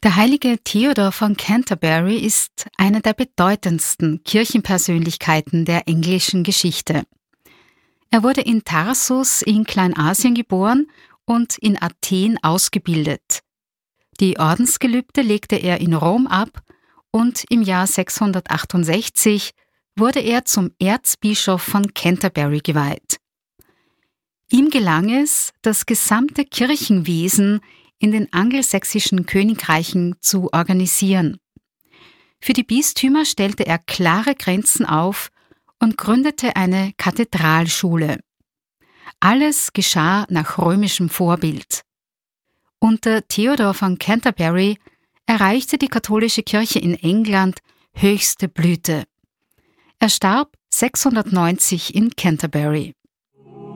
Der heilige Theodor von Canterbury ist eine der bedeutendsten Kirchenpersönlichkeiten der englischen Geschichte. Er wurde in Tarsus in Kleinasien geboren und in Athen ausgebildet. Die Ordensgelübde legte er in Rom ab und im Jahr 668 wurde er zum Erzbischof von Canterbury geweiht. Ihm gelang es, das gesamte Kirchenwesen in den angelsächsischen Königreichen zu organisieren. Für die Bistümer stellte er klare Grenzen auf und gründete eine Kathedralschule. Alles geschah nach römischem Vorbild. Unter Theodor von Canterbury erreichte die katholische Kirche in England höchste Blüte. Er starb 690 in Canterbury.